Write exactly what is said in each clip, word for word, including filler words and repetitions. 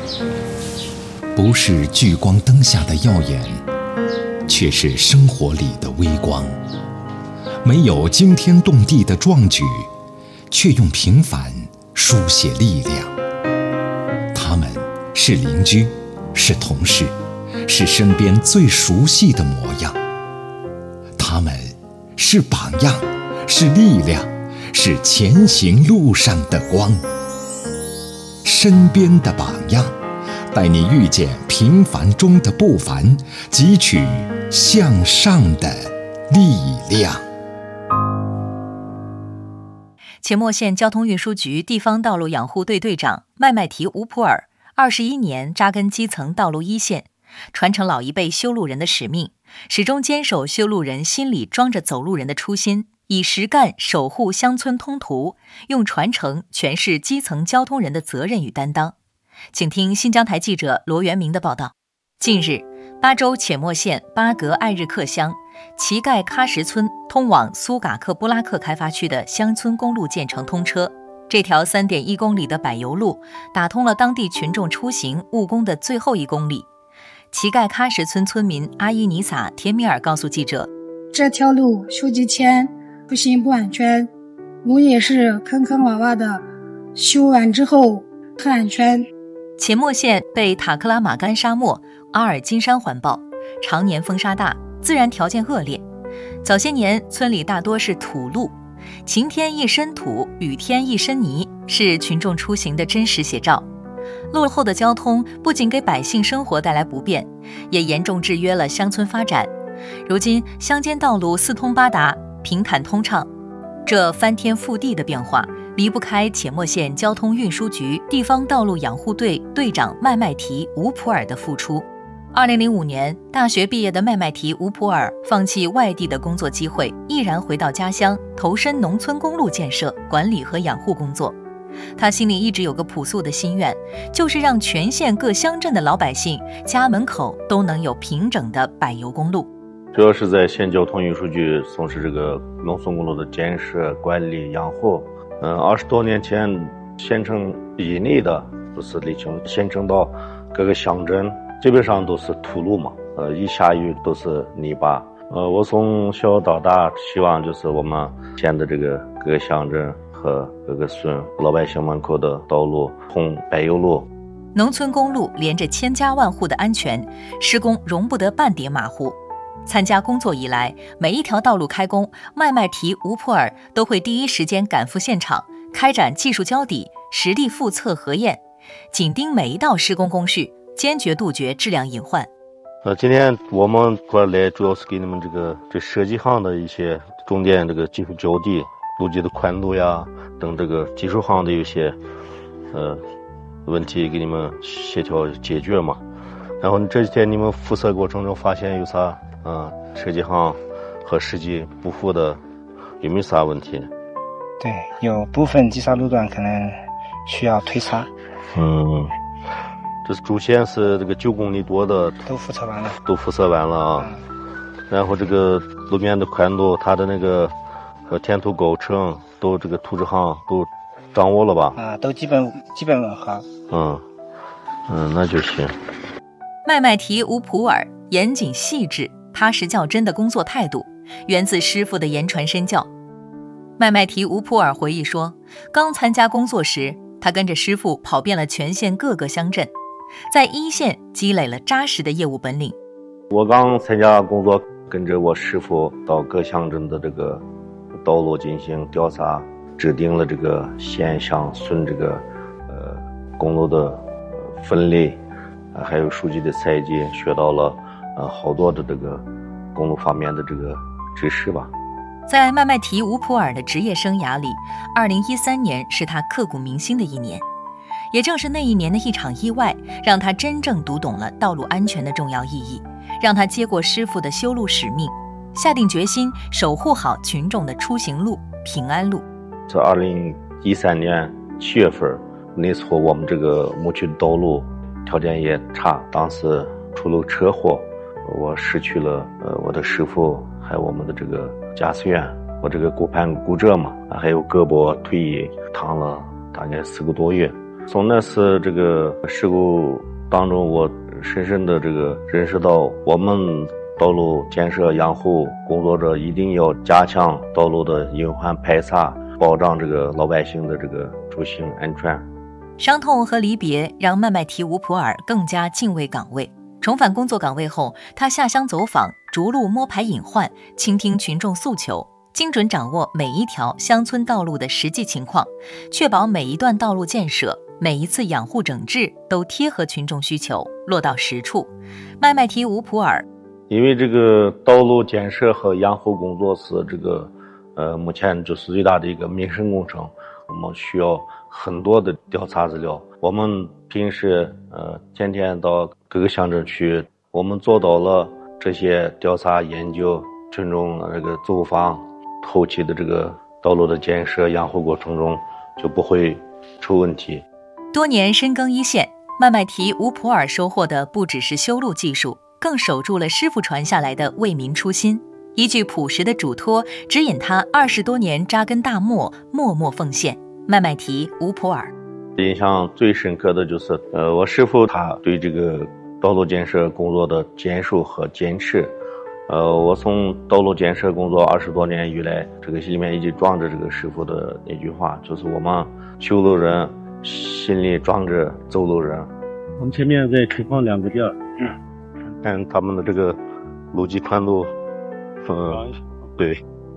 不是聚光灯下的耀眼，却是生活里的微光。没有惊天动地的壮举，却用平凡书写力量。他们是邻居，是同事，是身边最熟悉的模样。他们是榜样，是力量，是前行路上的光。身边的榜样，带你遇见平凡中的不凡，汲取向上的力量。 且莫县交通运输局地方道路养护队队长麦麦提吴普尔，二十一年扎根基层道路一线，传承老一辈修路人的使命，始终坚守修路人心里装着走路人的初心，以实干守护乡村通途，用传承诠释基层交通人的责任与担当。请听新疆台记者罗元明的报道。近日，巴州且莫县巴格艾日克乡旗盖喀什村通往苏嘎克布拉克开发区的乡村公路建成通车。这条 三点一公里的柏油路打通了当地群众出行务工的最后一公里。旗盖喀什村村民阿依尼撒田米尔告诉记者， 这条路修几天出行不安全，路也是坑坑洼洼的，修完之后很安全。 且莫县被塔克拉玛干沙漠、阿尔金山环抱，常年风沙大，自然条件恶劣。早些年村里大多是土路，晴天一身土，雨天一身泥，是群众出行的真实写照。落后的交通不仅给百姓生活带来不便，也严重制约了乡村发展。如今乡间道路四通八达，平坦通畅，这翻天覆地的变化离不开且莫县交通运输局地方道路养护队队长麦麦提吴普尔的付出。二零零五年，大学毕业的麦麦提吴普尔放弃外地的工作机会，毅然回到家乡，投身农村公路建设、管理和养护工作。他心里一直有个朴素的心愿，就是让全县各乡镇的老百姓家门口都能有平整的柏油公路。 主要是在县交通运输局从事这个农村公路的建设、管理、养护。嗯，二十多年前，县城以内的都是沥青，县城到各个乡镇基本上都是土路嘛，呃，一下雨都是泥巴。呃，我从小到大希望就是我们县的这个各个乡镇和各个村老百姓门口的道路通柏油路。 农村公路连着千家万户的安全，施工容不得半点马虎。参加工作以来，每一条道路开工，麦麦提吴普尔都会第一时间赶赴现场，开展技术交底、实地复测核验，紧盯每一道施工工序，坚决杜绝质量隐患。 呃，今天我们过来主要是给你们这个这设计上的一些重点这个技术交底、路基的宽度呀等这个技术上的一些呃问题给你们协调解决嘛。然后这几天你们复测过程中发现有啥啊、呃、设计上和实际不符的，有没有啥问题？ 对，有部分机刹路段可能需要推擦。 嗯。这主线是这个九公里多的， 都复测完了， 都复测完了啊。嗯、然后这个路面的宽度，它的那个和填土构成都这个图纸上都掌握了吧？ 啊，都基本基本吻合。 嗯嗯，那就行。 麦麦提吴普尔严谨细致、踏实较真的工作态度，源自师傅的言传身教。麦麦提吴普尔回忆说，刚参加工作时，他跟着师傅跑遍了全县各个乡镇，在一线积累了扎实的业务本领。 我刚参加工作，跟着我师傅到各乡镇的这个道路进行调查，制定了这个县乡村这个呃公路的分类，呃、还有数据的采集，学到了呃好多的这个公路方面的这个知识吧。 在麦麦提吴普尔的职业生涯里，二零一三年是他刻骨铭心的一年。也正是那一年的一场意外，让他真正读懂了道路安全的重要意义，让他接过师傅的修路使命，下定决心守护好群众的出行路、平安路。 这二零一三年七月份，那时候我们这个牧区的道路条件也差，当时出了车祸，我失去了呃我的师傅，还有我们的这个驾驶员，我这个骨盘骨折嘛，还有胳膊腿躺了大概四个多月。 从那次这个事故当中，我深深的这个认识到，我们道路建设养护工作者一定要加强道路的隐患排查，保障这个老百姓的这个出行安全。 伤痛和离别让麦麦提乌普尔更加敬畏岗位。重返工作岗位后，他下乡走访，逐路摸排隐患，倾听群众诉求，精准掌握每一条乡村道路的实际情况，确保每一段道路建设、每一次养护整治都贴合群众需求，落到实处。麦麦提乌普尔， 因为这个道路建设和养护工作是这个呃目前就是最大的一个民生工程，我们需要很多的调查资料。我们平时呃天天到各个乡镇去，我们做到了这些调查研究，群众这个走访，后期的这个道路的建设养护过程中就不会出问题。 多年深耕一线，麦麦提乌普尔收获的不只是修路技术，更守住了师傅传下来的为民初心。一句朴实的嘱托，指引他二十多年扎根大漠，默默奉献。麦麦提乌普尔， 印象最深刻的就是，呃，我师傅他对这个道路建设工作的坚守和坚持。呃，我从道路建设工作二十多年以来，这个心里面一直装着这个师傅的那句话，就是我们修路人心里装着走路人。 我们前面在投放两个地儿， 嗯，看他们的这个路基宽度，呃，对，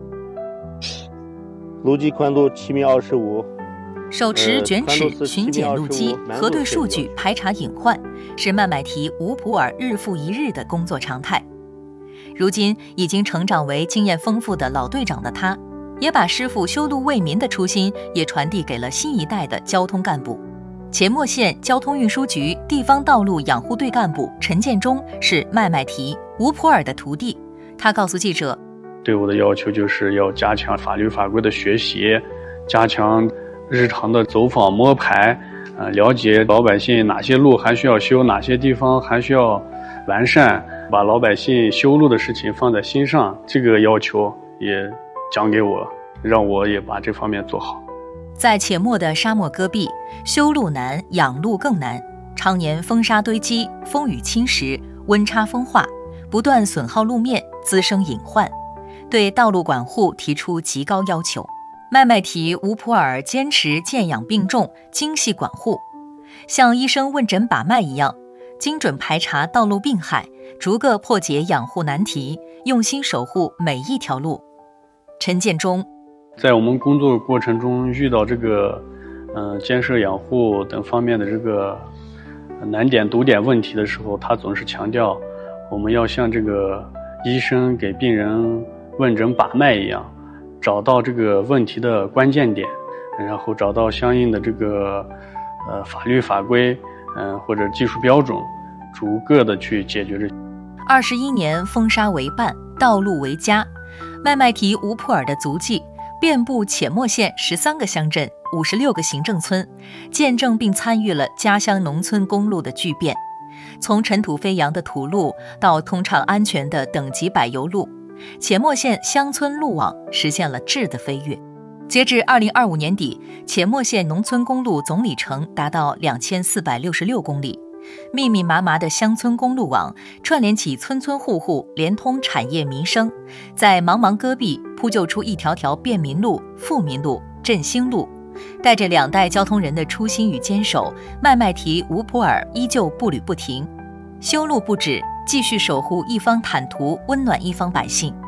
路基宽度七米二十五。 手持卷尺巡检路基，核对数据，排查隐患，是麦麦提乌普尔日复一日的工作常态。如今已经成长为经验丰富的老队长的他，也把师傅修路为民的初心也传递给了新一代的交通干部。阡陌县交通运输局地方道路养护队干部陈建忠是麦麦提乌普尔的徒弟，他告诉记者， 对我的要求就是要加强法律法规的学习，加强日常的走访摸排，呃，了解老百姓哪些路还需要修，哪些地方还需要完善，把老百姓修路的事情放在心上。这个要求也讲给我，让我也把这方面做好。 在阡陌的沙漠戈壁，修路难，养路更难，常年风沙堆积，风雨侵蚀，温差风化，不断损耗路面，滋生隐患，对道路管护提出极高要求。麦麦提乌普尔坚持见养并重，精细管护，像医生问诊把脉一样，精准排查道路病害，逐个破解养护难题，用心守护每一条路。陈建忠， 在我们工作过程中遇到这个呃建设养护等方面的这个难点堵点问题的时候，他总是强调我们要像这个医生给病人问诊把脉一样，找到这个问题的关键点，然后找到相应的这个呃法律法规，嗯、呃、或者技术标准，逐个的去解决这。 二十一年风沙为伴，道路为家，麦麦提乌普尔的足迹遍布阡陌县十三个乡镇、五十六个行政村，见证并参与了家乡农村公路的巨变，从尘土飞扬的土路到通畅安全的等级柏油路。阡陌县乡村路网实现了质的飞跃。截至二零二五年底，阡陌县农村公路总里程达到两千四百六十六公里，密密麻麻的乡村公路网串联起村村户户，连通产业民生，在茫茫戈壁铺就出一条条便民路、富民路、振兴路。带着两代交通人的初心与坚守，麦麦提乌普尔依旧步履不停，修路不止，继续守护一方坦途，温暖一方百姓。